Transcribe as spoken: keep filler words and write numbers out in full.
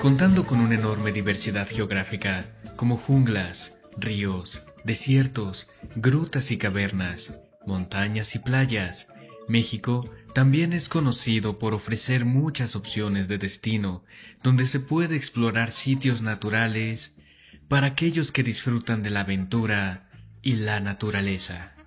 Contando con una enorme diversidad geográfica, como junglas, ríos, desiertos, grutas y cavernas, montañas y playas, México también es conocido por ofrecer muchas opciones de destino, donde se puede explorar sitios naturales para aquellos que disfrutan de la aventura y la naturaleza.